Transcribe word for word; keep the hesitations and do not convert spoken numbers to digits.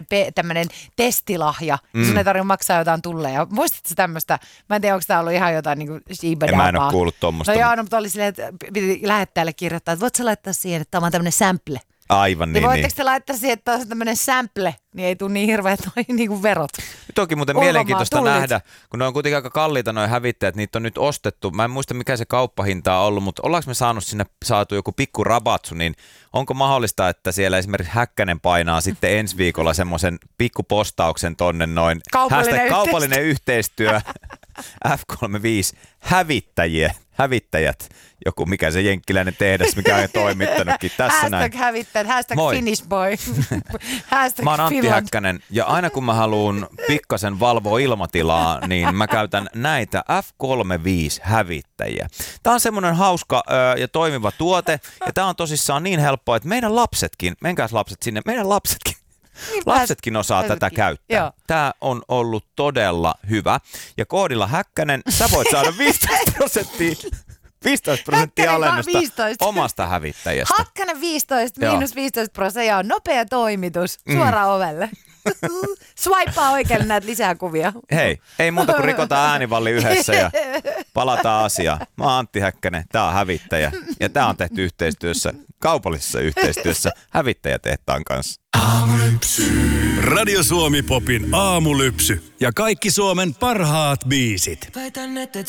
pe- tämmöinen testilahja, mm. sun ei tarvitse maksaa jotain tulleja. Muistatko tämmöistä? Mä en tiedä, onko tämä ollut ihan jotain niin kuin shiibadabaa. Mä en ole kuullut tommoista. No joo, no, mutta oli silleen, että piti lähettäjälle kirjoittaa, että voit sä laittaa siihen, että tämä on tämmöinen sample. Aivan niin. Ja voitteko te laittaa siihen, että on tämmöinen sample, niin ei tule niin hirveät noin niin kuin verot. Nyt onkin muuten Ulkomaan mielenkiintoista tullit. nähdä, kun ne on kuitenkin aika kalliita noin hävittäjät, niitä on nyt ostettu. Mä en muista mikä se kauppahinta on ollut, mutta ollaanko me saanut sinne saatu joku pikku rabatsu, niin onko mahdollista, että siellä esimerkiksi Häkkänen painaa sitten ensi viikolla semmoisen pikkupostauksen tonne noin Kaupallinen hashtag yhteistyö. kaupallinen yhteistyö F kolmekymmentäviisi hävittäjiä, hävittäjät, joku mikä se jenkkiläinen tehdas, mikä on toimittanutkin tässä hashtag näin. Hashtag hävittäjät, hashtag Moi. Finnish boy, hashtag Mä oon Antti Finland. Häkkänen ja aina kun mä haluun pikkasen valvoa ilmatilaa, niin mä käytän näitä F kolmekymmentäviisi hävittäjiä. Tää on semmonen hauska ö, ja toimiva tuote ja tää on tosissaan niin helppoa, että meidän lapsetkin, menkääs lapset sinne, meidän lapsetkin, lapsetkin osaa pääsetkin. tätä käyttää. Joo. Tää on ollut todella hyvä ja koodilla Häkkänen sä voit saada viisitoista prosenttia. viisitoista prosenttia Häkkänen vaan alennusta viisitoista. omasta hävittäjästä. Hakkanen viisitoista, Joo. miinus viisitoista prosenttia on nopea toimitus suoraan mm. ovelle. Swipea oikealle näet lisää kuvia. Hei, ei muuta kuin rikotaan äänivalli yhdessä ja palataan asiaan. Mä oon Antti Häkkänen, tää on hävittäjä ja tää on tehty yhteistyössä, kaupallisessa yhteistyössä hävittäjätehtaan kanssa. Aamulypsy. Radio Suomi Popin aamulypsy ja kaikki Suomen parhaat biisit. Väitän, että et